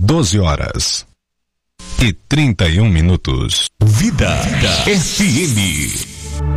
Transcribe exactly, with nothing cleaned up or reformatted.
doze horas e trinta e um minutos. Vida, Vida F M.